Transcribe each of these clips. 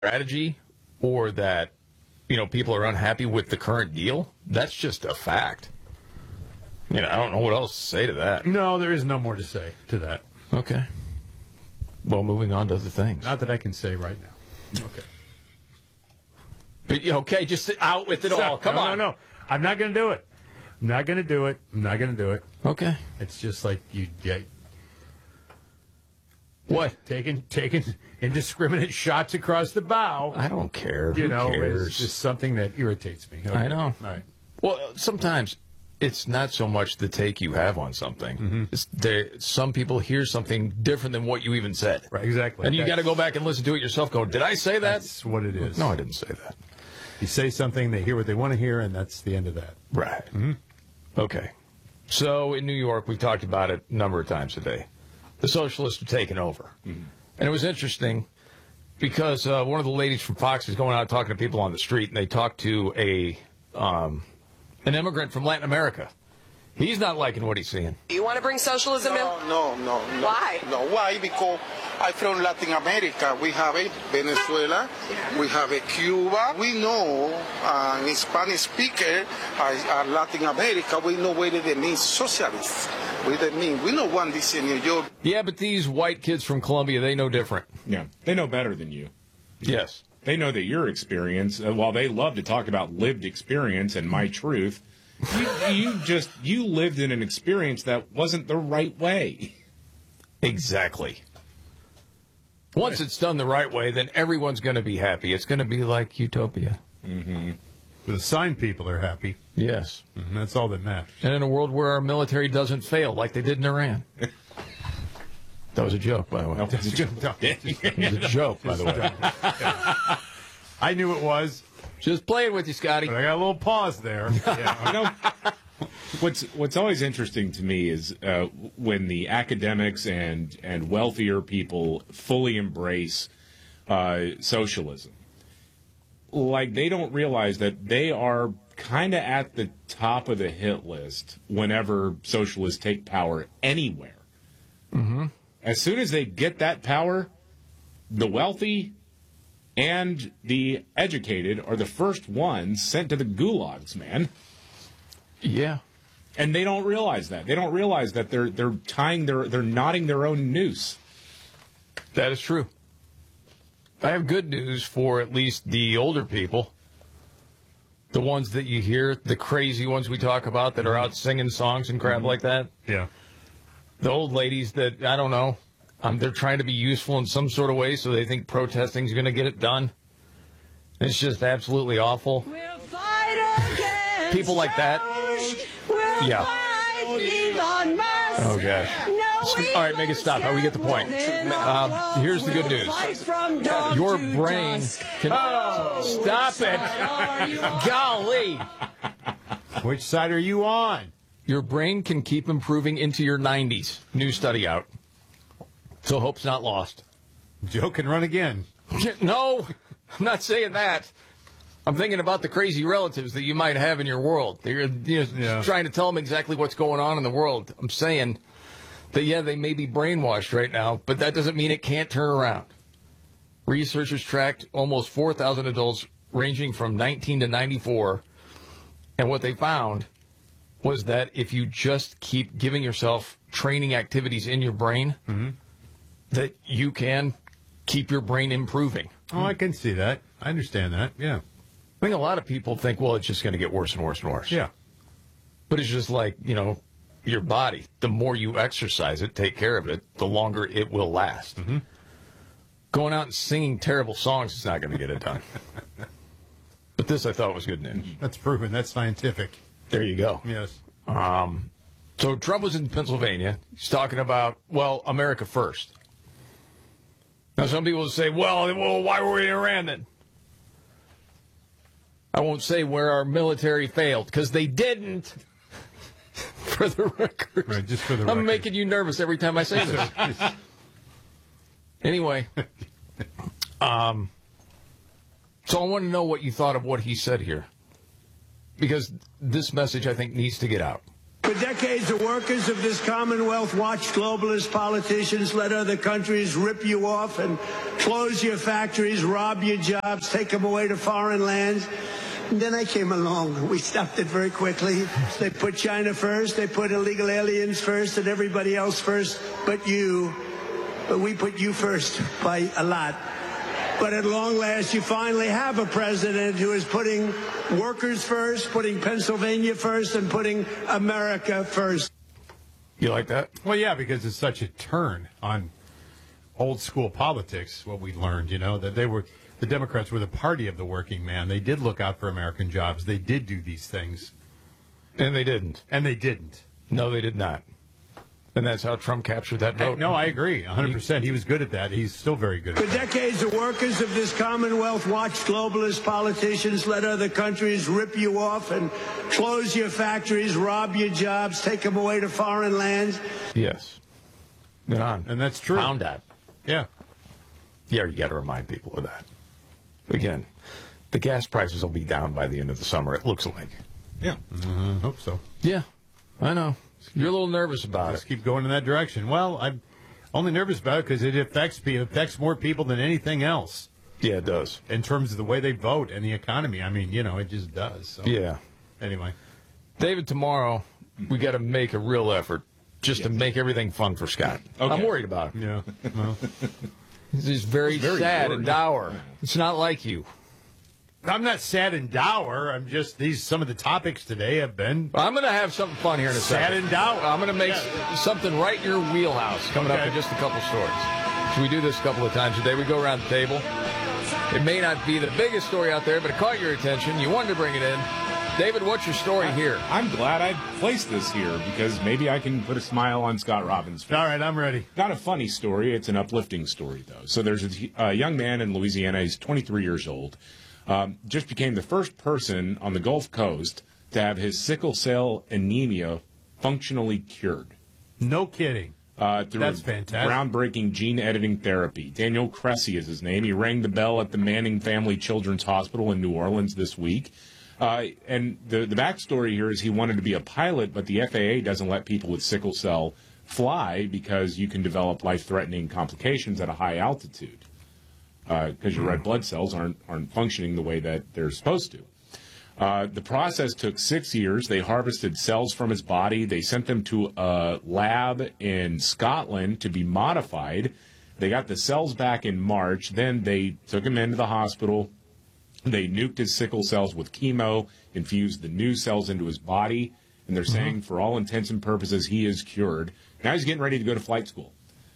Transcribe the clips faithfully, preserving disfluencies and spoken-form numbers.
strategy or that, you know, people are unhappy with the current deal. That's just a fact. You know, I don't know what else to say to that. No, there is no more to say to that. Okay. Well, moving on to other things. Not that I can say right now. Okay. But, okay, just sit out with it So, all. Come no, on. No, no, I'm not going to do it. I'm not going to do it. I'm not going to do it. Okay. It's just like you get what taking taking indiscriminate shots across the bow. I don't care. You Who know, cares? it's just something that irritates me. Okay. I know. All right. Well, sometimes it's not so much the take you have on something. Mm-hmm. It's there, some people hear something different than what you even said. Right, exactly. And you got to go back and listen to it yourself. Go, did I say that? That's what it is. No, I didn't say that. You say something, they hear what they want to hear, and that's the end of that. Right. Mm-hmm. Okay. So in New York, we talked about it a number of times today. The socialists have taken over. Mm-hmm. And it was interesting because uh, one of the ladies from Fox is going out talking to people on the street, and they talked to a um, an immigrant from Latin America. He's not liking what he's seeing. You want to bring socialism no, in? No, no, no. Why? No, why? Because I'm from Latin America. We have a Venezuela. Yeah. We have a Cuba. We know uh, an Spanish speaker, uh, uh, Latin America. We know what it means socialist. What it mean? We don't want this in New York. Yeah, but these white kids from Colombia, they know different. Yeah, they know better than you. Yes. They know that your experience, uh, while they love to talk about lived experience and my truth, you, you just, you lived in an experience that wasn't the right way. Exactly. Once it's done the right way, then everyone's going to be happy. It's going to be like utopia. Mm-hmm. The sign people are happy. Yes. Mm-hmm. That's all that matters. And in a world where our military doesn't fail like they did in Iran. That was a joke, by the way. That was a joke, it was a joke by the way. I knew it was. Just playing with you, Scotty. But I got a little pause there. Yeah. You know, what's what's always interesting to me is uh, when the academics and and wealthier people fully embrace uh, socialism. Like, they don't realize that they are kind of at the top of the hit list whenever socialists take power anywhere. Mm-hmm. As soon as they get that power, the wealthy and the educated are the first ones sent to the gulags, man. Yeah. And they don't realize that. They don't realize that they're they're tying their they're knotting their own noose. That is true. I have good news for at least the older people. The ones that you hear, the crazy ones we talk about that are out singing songs and crap mm-hmm. like that. Yeah. The old ladies that, I don't know, um, they're trying to be useful in some sort of way, so they think protesting is going to get it done. It's just absolutely awful. We'll fight people like that. We'll yeah. Elon Musk. Oh, gosh. No, all right, make it stop. Oh, we get the point. Uh, here's the good news. Your brain can... Oh, stop it. Golly. Which side are you on? Your brain can keep improving into your nineties. New study out. So hope's not lost. Joe can run again. No, I'm not saying that. I'm thinking about the crazy relatives that you might have in your world. You're you know, yeah. trying to tell them exactly what's going on in the world. I'm saying that, yeah, they may be brainwashed right now, but that doesn't mean it can't turn around. Researchers tracked almost four thousand adults ranging from nineteen to ninety-four, and what they found was that if you just keep giving yourself training activities in your brain, mm-hmm. that you can keep your brain improving. Oh, I can see that. I understand that, yeah. I think a lot of people think, well, it's just going to get worse and worse and worse. Yeah. But it's just like, you know, your body. The more you exercise it, take care of it, the longer it will last. Mm-hmm. Going out and singing terrible songs is not going to get it done. But this, I thought, was good news. That's proven. That's scientific. There you go. Yes. Um, so Trump was in Pennsylvania. He's talking about, well, America first. Now, some people will say, well, well, why were we in Iran then? I won't say where our military failed, because they didn't, for the record. Right, just for the I'm record. making you nervous every time I say this. Anyway, um, so I want to know what you thought of what he said here, because this message, I think, needs to get out. For decades, the workers of this Commonwealth watched globalist politicians let other countries rip you off and close your factories, rob your jobs, take them away to foreign lands. And then I came along. We stopped it very quickly. They put China first. They put illegal aliens first and everybody else first but you. But we put you first by a lot. But at long last, you finally have a president who is putting workers first, putting Pennsylvania first, and putting America first. You like that? Well, yeah, because it's such a turn on old school politics, what we learned, you know, that they were, the Democrats were the party of the working man. They did look out for American jobs. They did do these things. And they didn't. And they didn't. No, they did not. And that's how Trump captured that vote. No, I agree. one hundred percent. He was good at that. He's still very good at For that. decades, the workers of this Commonwealth watched globalist politicians let other countries rip you off and close your factories, rob your jobs, take them away to foreign lands. Yes. Get on. And that's true. Found that. Yeah. Yeah, you got to remind people of that. Again, the gas prices will be down by the end of the summer, it looks like. Yeah. Uh, hope so. Yeah, I know. You're a little nervous about Let's it. keep going in that direction. Well, I'm only nervous about it because it affects people, affects more people than anything else Yeah, it does. in terms of the way they vote and the economy. I mean, you know, it just does. So. Yeah. Anyway. David, tomorrow, we got to make a real effort just to make everything fun for Scott. Okay. I'm worried about him. Yeah. Well, He's just very, very sad worried. and dour. It's not like you. I'm not sad and dour. I'm just, these, some of the topics today have been I'm going to have something fun here in a sad second. and dour. I'm going to make Yeah. s- something right in your wheelhouse coming up Okay. in just a couple stories. So we do this a couple of times a day. We go around the table. It may not be the biggest story out there, but it caught your attention. You wanted to bring it in. David, what's your story here? I'm glad I placed this here because maybe I can put a smile on Scott Robbins' face. All right, I'm ready. Not a funny story. It's an uplifting story, though. So there's a, a young man in Louisiana. He's twenty-three years old. Um, just became the first person on the Gulf Coast to have his sickle cell anemia functionally cured. No kidding. Uh, through That's a fantastic. groundbreaking gene editing therapy. Daniel Cressy is his name. He rang the bell at the Manning Family Children's Hospital in New Orleans this week. Uh, and the, the backstory here is he wanted to be a pilot, but the F A A doesn't let people with sickle cell fly because you can develop life-threatening complications at a high altitude because uh, your red blood cells aren't aren't functioning the way that they're supposed to. Uh, the process took six years. They harvested cells from his body. They sent them to a lab in Scotland to be modified. They got the cells back in March. Then they took him into the hospital. They nuked his sickle cells with chemo, infused the new cells into his body, and they're saying, for all intents and purposes, he is cured. Now he's getting ready to go to flight school.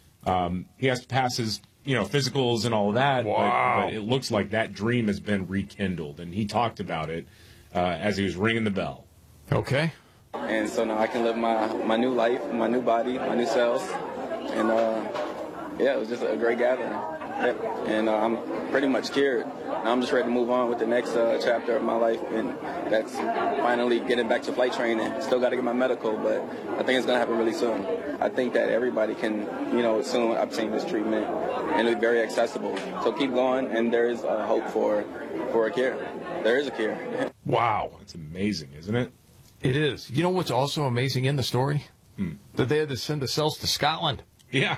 Um, he has to pass his, you know, physicals and all of that, Wow. but, but it looks like that dream has been rekindled, and he talked about it uh, as he was ringing the bell. Okay. And so now I can live my, my new life, my new body, my new cells. And uh, yeah, it was just a great gathering. Yep. And uh, I'm pretty much cured. Now I'm just ready to move on with the next uh, chapter of my life, and that's finally getting back to flight training. Still got to get my medical, but I think it's going to happen really soon. I think that everybody can, you know, soon obtain this treatment, and it's very accessible. So keep going, and there is uh, hope for, for a cure. There is a cure. Wow. It's amazing, isn't it? It is. You know what's also amazing in the story? Hmm. That they had to send the cells to Scotland. Yeah.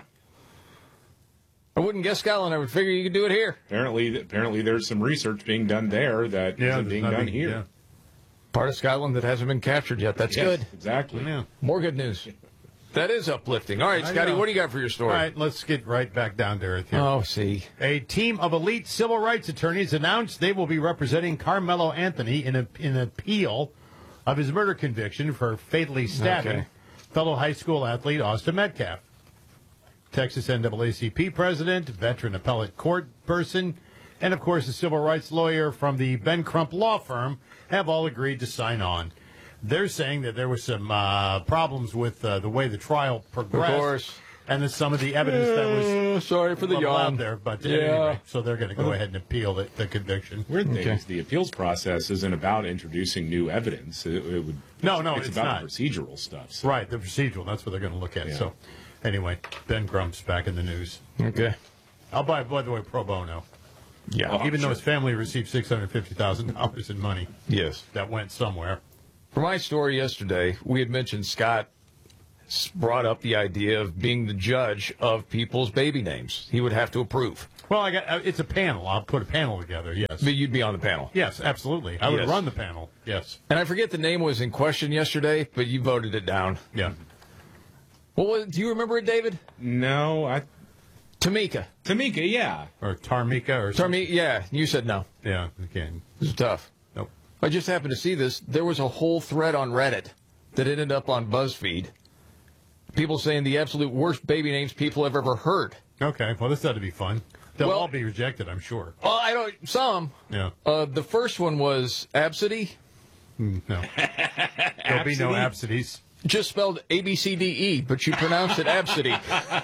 I wouldn't guess Scotland. I would figure you could do it here. Apparently, apparently, there's some research being done there that Yeah, isn't being there's done nothing- here. yeah. Part of Scotland that hasn't been captured yet. That's Yes, good. Exactly. Yeah. More good news. That is uplifting. All right, I Scotty, know. what do you got for your story? All right, let's get right back down to earth here. Oh, see. A team of elite civil rights attorneys announced they will be representing Carmelo Anthony in, a, in an appeal of his murder conviction for fatally stabbing Okay. fellow high school athlete Austin Metcalf. Texas N double A C P president, veteran appellate court person, and, of course, a civil rights lawyer from the Ben Crump law firm have all agreed to sign on. They're saying that there were some uh, problems with uh, the way the trial progressed. Of course. And that some of the evidence that was Uh, sorry for the leveled out yawn. there, but Yeah. anyway, so they're going to go ahead and appeal the, the conviction. Weird thing Okay. is the appeals process isn't about introducing new evidence. It, it would No, no, it's, it's about not. the procedural stuff. So. Right, the procedural, that's what they're going to look at. Yeah. So, anyway, Ben Grump's back in the news. Okay. I'll buy, by the way, pro bono. Yeah. Oh, Even though sure. his family received six hundred fifty thousand dollars in money Yes. that went somewhere. For my story yesterday, we had mentioned Scott brought up the idea of being the judge of people's baby names. He would have to approve. Well, I got uh, it's a panel. I'll put a panel together, yes. But you'd be on the panel. Yes, absolutely. I would Yes. run the panel, yes. And I forget the name was in question yesterday, but you voted it down. Yeah. What was, do you remember it, David? No, I Tamika. Tamika, yeah. Or Tarmika or something. Tamika, yeah. You said no. Yeah, again. This is tough. Nope. I just happened to see this. There was a whole thread on Reddit that ended up on BuzzFeed. People saying the absolute worst baby names people have ever heard. Okay, well, this ought to be fun. They'll Well- all be rejected, I'm sure. Well, I don't. Some. Yeah. Uh, the first one was Absidy, Mm, no. There'll be no absidies. just spelled A B C D E, but you pronounce it Absidy.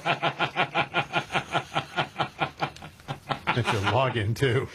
That's your login, too.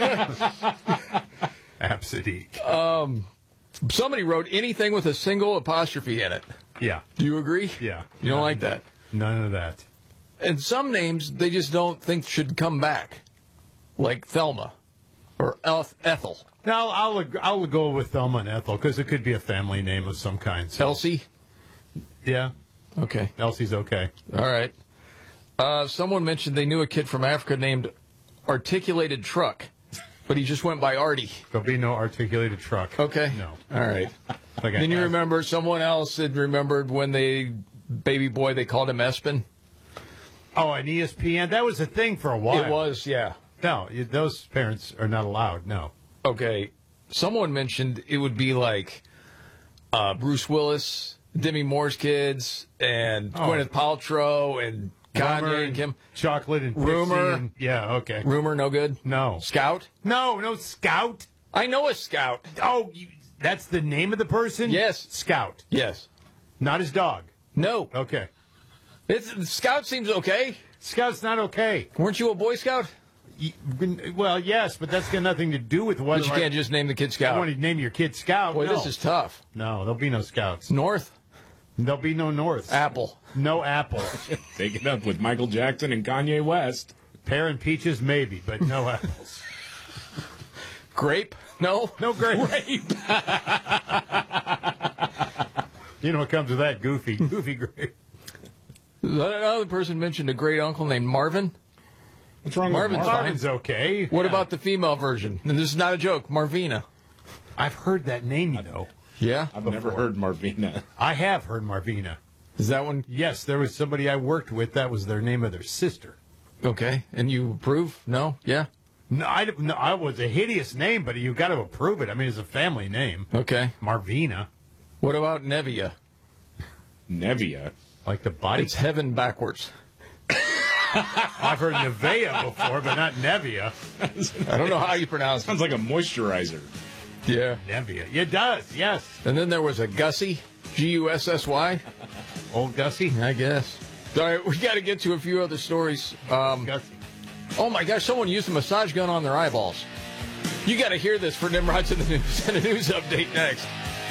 Absidy. Somebody wrote anything with a single apostrophe in it. Yeah, Do you agree? yeah. You don't like that? None of that. And some names they just don't think should come back, like Thelma or Eth- Ethel, Now, I'll, ag- I'll go with Thelma and Ethel, because it could be a family name of some kind. So, Elsie. yeah, Okay, Elsie's okay. all right. Uh, someone mentioned they knew a kid from Africa named Articulated Truck, but he just went by Artie. There'll be no articulated truck. Okay. No. All right. Like Then you I- remember someone else had remembered when they baby boy they called him Espen. Oh, an E S P N? That was a thing for a while. It was, yeah. No, you- those parents are not allowed, no. Okay. Someone mentioned it would be like uh, Bruce Willis, Demi Moore's kids, and Oh. Gwyneth Paltrow, and Rumor Kanye and Kim. Chocolate and Pixie Rumor. and- yeah, okay. Rumor, no good. No. Scout. No, no, Scout. I know a Scout. Oh, you, that's the name of the person? Yes. Scout. Yes. Not his dog. No. Okay. It's, Scout seems okay. Scout's not okay. Weren't you a Boy Scout? Y- Well, yes, but that's got nothing to do with whether But you can't just name the kid I Scout. want to name your kid Scout. Boy, no. this is tough. No, there'll be no Scouts. North. There'll be no North. Apple. No Apple. Take it up with Michael Jackson and Kanye West. Pear and peaches, maybe, but no apples. Grape. No. No grape. You know what comes with that? Goofy. Goofy grape. Another person mentioned a great uncle named Marvin. What's wrong Marvin's with fine. Marvin? Marvin's okay. What Yeah. about the female version? And this is not a joke. Marvina. I've heard that name, you know. Yeah. I've never heard Marvina. I have heard Marvina. Is that one Yes, there was somebody I worked with. That was their name of their sister. okay? And you approve? No. Yeah. No, I, no, I was a hideous name, but you got to approve it. I mean, it's a family name. Okay. Marvina, What about Nevia? Nevia. like the body. It's heaven backwards. I've heard Nevea before, but not Nevia. I don't know how you pronounce it. Sounds like a moisturizer. Yeah. Nevia. It does, yes. And then there was a Gussie. G U S S Y. Old Gussie. I guess. All right, we got to get to a few other stories. Um, Gussie. oh my gosh, someone used a massage gun on their eyeballs. You got to hear this for Nimrod's in the news and a news update next.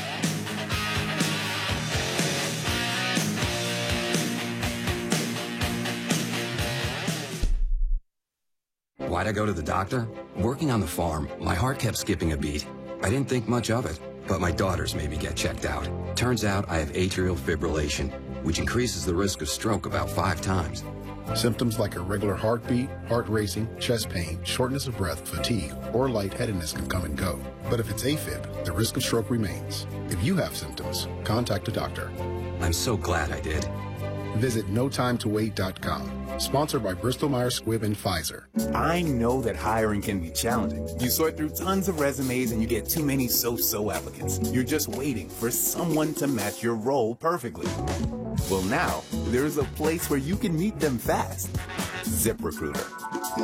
Why'd I go to the doctor? Working on the farm, my heart kept skipping a beat. I didn't think much of it, but my daughters made me get checked out. Turns out I have atrial fibrillation, which increases the risk of stroke about five times. Symptoms like irregular heartbeat, heart racing, chest pain, shortness of breath, fatigue, or lightheadedness can come and go. But if it's AFib, the risk of stroke remains. If you have symptoms, contact a doctor. I'm so glad I did. Visit no time to wait dot com. Sponsored by Bristol Myers Squibb and Pfizer. I know that hiring can be challenging. You sort through tons of resumes and you get too many so-so applicants. You're just waiting for someone to match your role perfectly. Well, now, there's a place where you can meet them fast. ZipRecruiter.